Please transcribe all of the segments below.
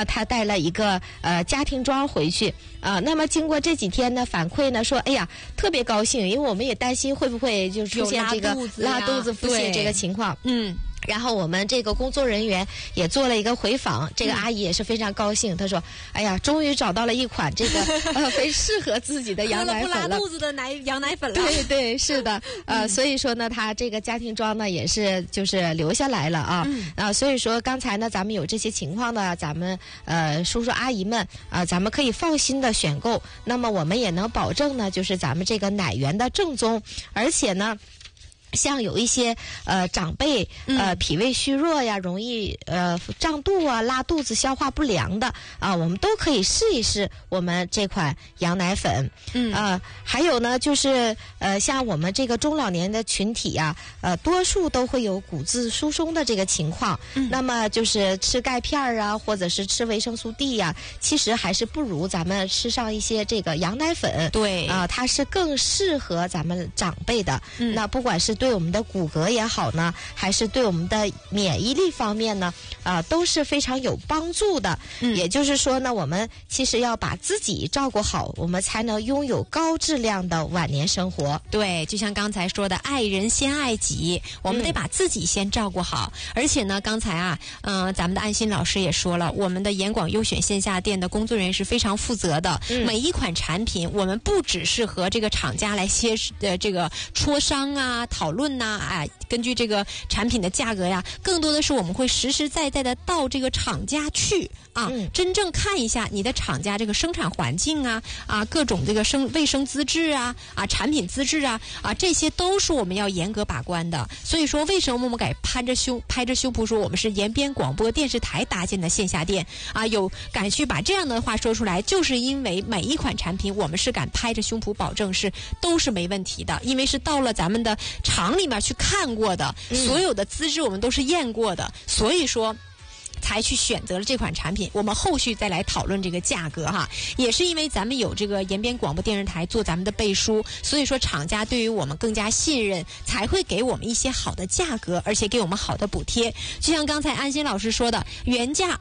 呢，他带了一个家庭装回去那么经过这几天呢，反馈呢说，哎呀，特别高兴，因为我们也担心会不会就出现这个拉肚子、腹泻这个情况。然后我们这个工作人员也做了一个回访，这个阿姨也是非常高兴，她说：“哎呀，终于找到了一款这个非常适合自己的羊奶粉了， 不拉肚子的羊奶粉了。” 对对，是的，所以说呢，她这个家庭装呢也是就是留下来了所以说刚才呢，咱们有这些情况呢，咱们叔叔阿姨们咱们可以放心的选购，那么我们也能保证呢，就是咱们这个奶源的正宗，而且呢。像有一些长辈脾胃虚弱呀，容易胀肚啊、拉肚子、消化不良的我们都可以试一试我们这款羊奶粉。还有呢，就是像我们这个中老年的群体呀，多数都会有骨质疏松的这个情况。那么就是吃钙片啊，或者是吃维生素 D 呀，其实还是不如咱们吃上一些这个羊奶粉。 对它是更适合咱们长辈的。那不管是对我们的骨骼也好呢，还是对我们的免疫力方面呢，都是非常有帮助的。也就是说呢，我们其实要把自己照顾好，我们才能拥有高质量的晚年生活。 对，就像刚才说的，爱人先爱己，我们得把自己先照顾好。而且呢，刚才咱们的安心老师也说了，我们的严广优选线下店的工作人员是非常负责的。每一款产品，我们不只是和这个厂家来这个磋商讨论根据这个产品的价格呀，更多的是我们会实实在在的到这个厂家去真正看一下你的厂家这个生产环境各种这个卫生资质产品资质这些都是我们要严格把关的。所以说，为什么我们敢拍着胸脯说我们是延边广播电视台搭建的线下店有敢去把这样的话说出来，就是因为每一款产品我们是敢拍着胸脯保证都是没问题的，因为是到了咱们的厂里面去看过的，所有的资质我们都是验过的，所以说才去选择了这款产品。我们后续再来讨论这个价格也是因为咱们有这个延边广播电视台做咱们的背书，所以说厂家对于我们更加信任，才会给我们一些好的价格，而且给我们好的补贴。就像刚才安心老师说的，原价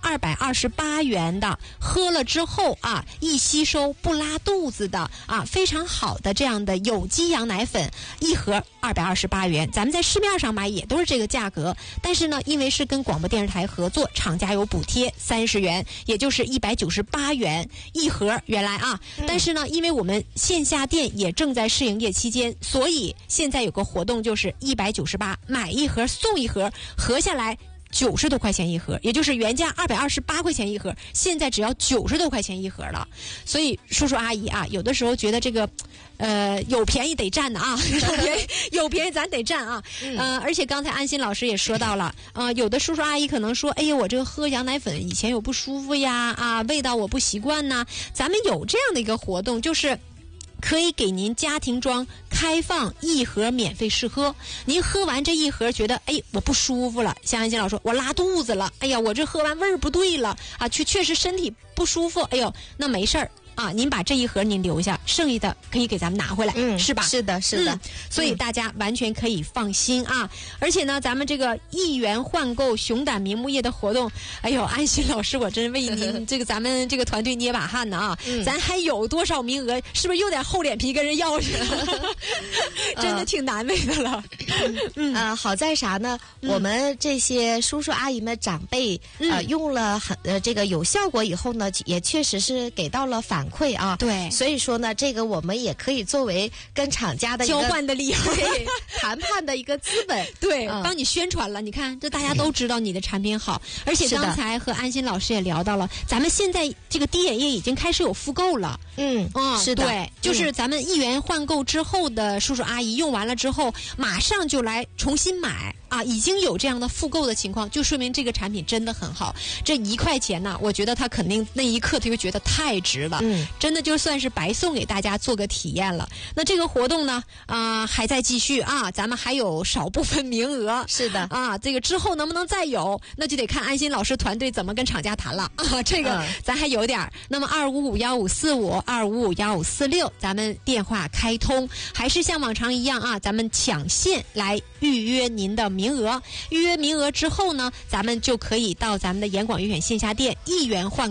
228元的，喝了之后易吸收不拉肚子的非常好的这样的有机羊奶粉，一盒228元，咱们在市面上买也都是这个价格，但是呢，因为是跟广播电视台合作，厂家有补贴30元，也就是198元一盒原来但是呢，因为我们线下店也正在试营业期间，所以现在有个活动，就是198买一盒送一盒，合下来90多块钱一盒，也就是原价228块钱一盒，现在只要90多块钱一盒了。所以叔叔阿姨有的时候觉得这个有便宜得占的有便宜咱得占而且刚才安心老师也说到了有的叔叔阿姨可能说，哎呀，我这个喝羊奶粉以前有不舒服呀味道我不习惯呐，咱们有这样的一个活动，就是可以给您家庭装开放一盒免费试喝，您喝完这一盒觉得我不舒服了，像安心老师说我拉肚子了，哎呀我这喝完味儿不对了确实身体不舒服，那没事儿您把这一盒您留下，剩下的可以给咱们拿回来，是吧？ 是的，是的。 所以大家完全可以放心而且呢，咱们这个1元换购熊胆明目叶的活动，安心老师，我真为您这个咱们这个团队捏把汗呢咱还有多少名额？是不是有点厚脸皮跟人要去了？真的挺难为的了。 好在啥呢？我们这些叔叔阿姨们长辈用了这个有效果以后呢，也确实是给到了反馈对， 所以说呢，这个我们也可以作为跟厂家的一个交换的理由， 谈判的一个资本， 对，帮你宣传了。你看，这大家都知道你的产品好，而且刚才和安心老师也聊到了，咱们现在这个滴眼液已经开始有复购了。 是的， 对，就是咱们1元换购之后的叔叔阿姨用完了之后，马上就来重新买已经有这样的复购的情况，就说明这个产品真的很好。这1块钱呢，我觉得他肯定那一刻他就觉得太值了。真的就算是白送给大家做个体验了。那这个活动呢还在继续咱们还有少部分名额。 是的这个之后能不能再有，那就得看安心老师团队怎么跟厂家谈了这个咱还有点。那么2551545，2551546，咱们电话开通，还是像往常一样咱们抢线来预约您的名额。预约名额之后呢，咱们就可以到咱们的严广优选线下店1元换